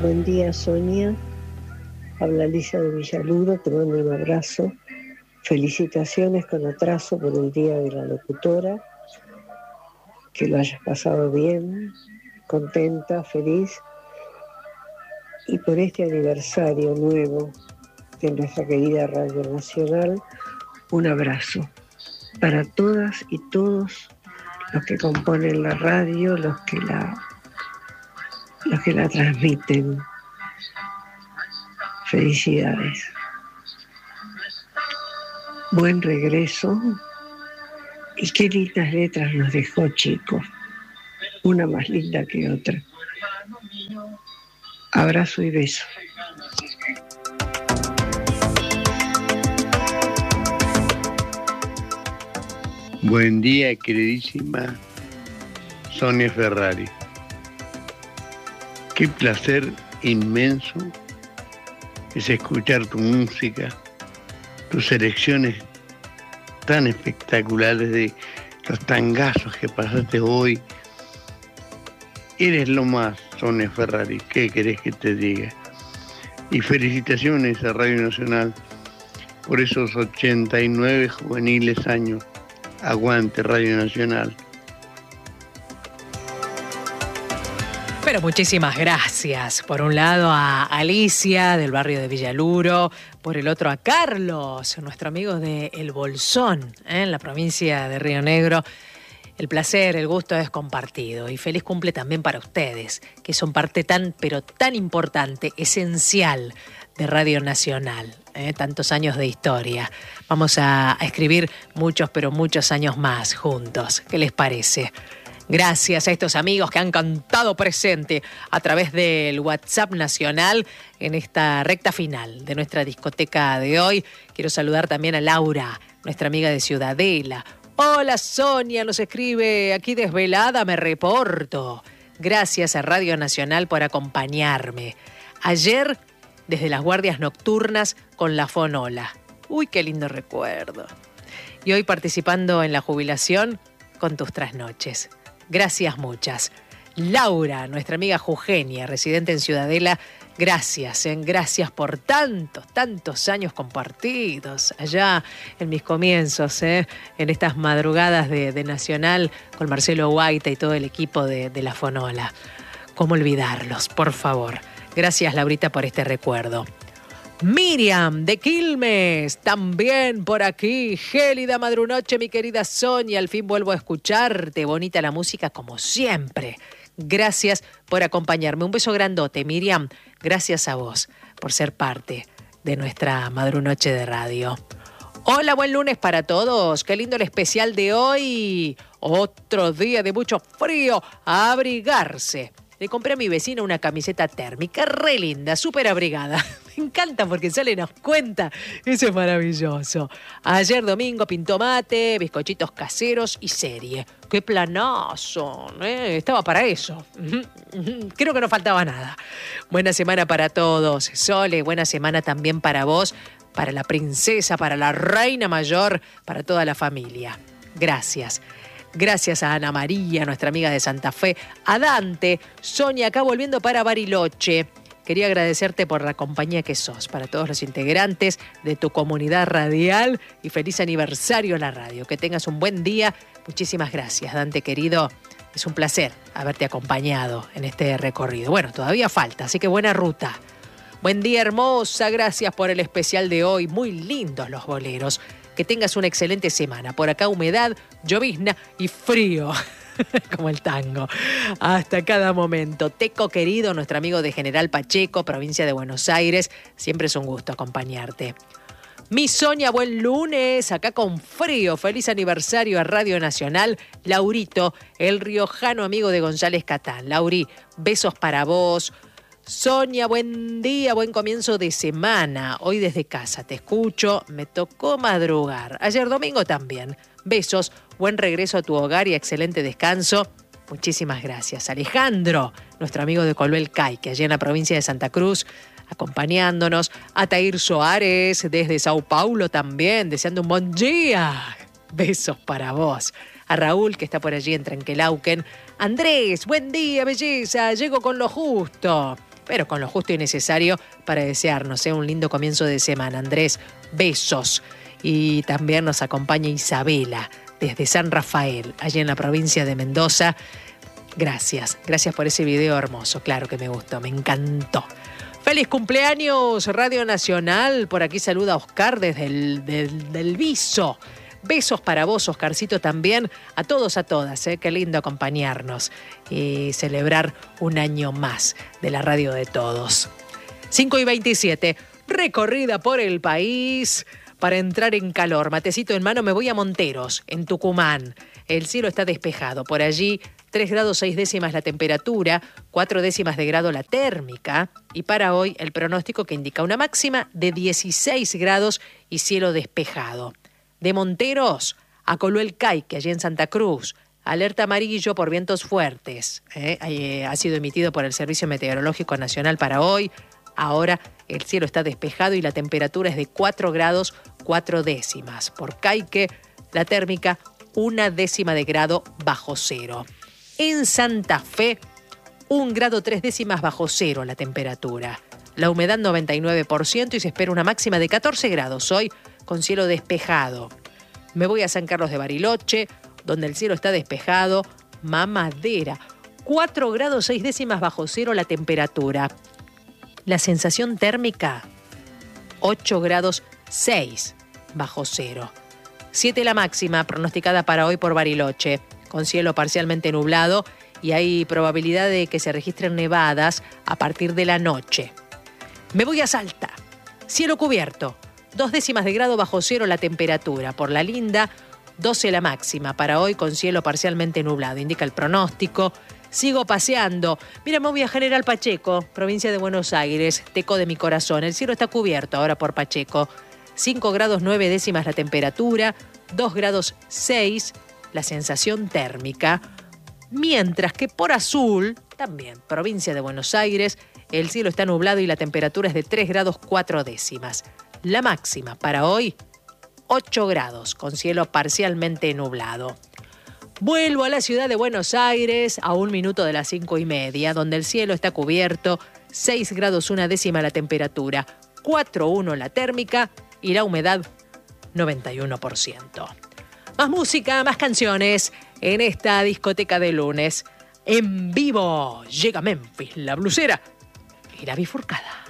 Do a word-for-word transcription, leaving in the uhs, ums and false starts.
Buen día, Sonia. Habla Lisa de Villaluro, te mando un abrazo. Felicitaciones con atraso por el Día de la Locutora. Que lo hayas pasado bien, contenta, feliz. Y por este aniversario nuevo de nuestra querida Radio Nacional, un abrazo para todas y todos los que componen la radio, los que la, los que la transmiten. Felicidades. Buen regreso. Y qué lindas letras nos dejó, chicos. Una más linda que otra. Abrazo y beso. Buen día, queridísima Sonia Ferrari. Qué placer inmenso es escuchar tu música, tus selecciones tan espectaculares de los tangazos que pasaste hoy. Eres lo más, Sonia Ferrari, ¿qué querés que te diga? Y felicitaciones a Radio Nacional por esos ochenta y nueve juveniles años. Aguante Radio Nacional. Pero muchísimas gracias. Por un lado a Alicia del barrio de Villaluro, por el otro a Carlos, nuestro amigo de El Bolsón, ¿eh? En la provincia de Río Negro. El placer, el gusto es compartido y feliz cumple también para ustedes, que son parte tan, pero tan importante, esencial de Radio Nacional. ¿eh? Tantos años de historia. Vamos a, a escribir muchos, pero muchos años más juntos. ¿Qué les parece? Gracias a estos amigos que han cantado presente a través del WhatsApp nacional en esta recta final de nuestra discoteca de hoy. Quiero saludar también a Laura, nuestra amiga de Ciudadela. Hola Sonia, nos escribe aquí desvelada, me reporto. Gracias a Radio Nacional por acompañarme. Ayer, desde las guardias nocturnas con la Fonola. Uy, qué lindo recuerdo. Y hoy participando en la jubilación con tus trasnoches. Gracias muchas. Laura, nuestra amiga Eugenia, residente en Ciudadela, gracias, ¿eh? Gracias por tantos, tantos años compartidos allá en mis comienzos, ¿eh? En estas madrugadas de, de Nacional con Marcelo Guaita y todo el equipo de, de la Fonola. ¿Cómo olvidarlos, por favor? Gracias, Laurita, por este recuerdo. Miriam de Quilmes, también por aquí. Gélida madrunoche, mi querida Sonia, al fin vuelvo a escucharte. Bonita la música como siempre. Gracias por acompañarme. Un beso grandote, Miriam. Gracias a vos por ser parte de nuestra madrunoche de radio. Hola, buen lunes para todos. Qué lindo el especial de hoy. Otro día de mucho frío. A abrigarse. Le compré a mi vecina una camiseta térmica re linda, súper abrigada. Me encanta porque sale nos cuenta. Eso es maravilloso. Ayer domingo pintó mate, bizcochitos caseros y serie. ¡Qué planazo! ¿eh? Estaba para eso. Creo que no faltaba nada. Buena semana para todos. Sole, buena semana también para vos, para la princesa, para la reina mayor, para toda la familia. Gracias. Gracias a Ana María, nuestra amiga de Santa Fe, a Dante, Sonia, acá volviendo para Bariloche. Quería agradecerte por la compañía que sos, para todos los integrantes de tu comunidad radial y feliz aniversario a la radio. Que tengas un buen día. Muchísimas gracias, Dante querido. Es un placer haberte acompañado en este recorrido. Bueno, todavía falta, así que buena ruta. Buen día, hermosa. Gracias por el especial de hoy. Muy lindos los boleros. Que tengas una excelente semana. Por acá humedad, llovizna y frío. Como el tango. Hasta cada momento. Teco querido, nuestro amigo de General Pacheco, provincia de Buenos Aires. Siempre es un gusto acompañarte. Mi Sonia, buen lunes. Acá con frío. Feliz aniversario a Radio Nacional. Laurito, el riojano amigo de González Catán. Lauri, besos para vos. Sonia, buen día, buen comienzo de semana. Hoy desde casa te escucho, me tocó madrugar. Ayer domingo también. Besos, buen regreso a tu hogar y excelente descanso. Muchísimas gracias. Alejandro, nuestro amigo de Coluel Caique, allá en la provincia de Santa Cruz, acompañándonos. Atair Soares, desde Sao Paulo también, deseando un buen día. Besos para vos. A Raúl, que está por allí en Trenquelauquen. Andrés, buen día, belleza, llego con lo justo. pero con lo justo y necesario para desearnos ¿eh? un lindo comienzo de semana. Andrés, besos. Y también nos acompaña Isabela desde San Rafael, allí en la provincia de Mendoza. Gracias, gracias por ese video hermoso. Claro que me gustó, me encantó. ¡Feliz cumpleaños, Radio Nacional! Por aquí saluda Oscar desde el del, del Viso. Besos para vos, Oscarcito, también. A todos, a todas. ¿eh? Qué lindo acompañarnos y celebrar un año más de la radio de todos. cinco y veintisiete. Recorrida por el país para entrar en calor. Matecito en mano, me voy a Monteros, en Tucumán. El cielo está despejado. Por allí, tres grados seis décimas la temperatura, cuatro décimas de grado la térmica. Y para hoy, el pronóstico que indica una máxima de dieciséis grados y cielo despejado. De Monteros a Coluel Caique, allí en Santa Cruz. Alerta amarillo por vientos fuertes. ¿eh? Eh, ha sido emitido por el Servicio Meteorológico Nacional para hoy. Ahora el cielo está despejado y la temperatura es de cuatro grados cuatro décimas. Por Caique, la térmica una décima de grado bajo cero. En Santa Fe, un grado tres décimas bajo cero la temperatura. La humedad noventa y nueve por ciento y se espera una máxima de catorce grados hoy con cielo despejado. Me voy a San Carlos de Bariloche, donde el cielo está despejado. Mamadera, cuatro grados seis décimas bajo cero la temperatura. La sensación térmica, ocho grados seis bajo cero. siete la máxima pronosticada para hoy por Bariloche, con cielo parcialmente nublado y hay probabilidad de que se registren nevadas a partir de la noche. Me voy a Salta, cielo cubierto, dos décimas de grado bajo cero la temperatura. Por La Linda, doce la máxima para hoy con cielo parcialmente nublado, indica el pronóstico. Sigo paseando. Mira, me voy a General Pacheco, provincia de Buenos Aires, teco de mi corazón. El cielo está cubierto ahora por Pacheco. cinco grados nueve décimas la temperatura, dos grados seis la sensación térmica. Mientras que por Azul, también provincia de Buenos Aires, el cielo está nublado y la temperatura es de tres grados cuatro décimas. La máxima para hoy, ocho grados, con cielo parcialmente nublado. Vuelvo a la ciudad de Buenos Aires a un minuto de las cinco y media, donde el cielo está cubierto, seis grados una décima la temperatura, cuatro uno la térmica y la humedad noventa y uno por ciento. Más música, más canciones en esta discoteca de lunes. En vivo llega Memphis, la blusera y la bifurcada.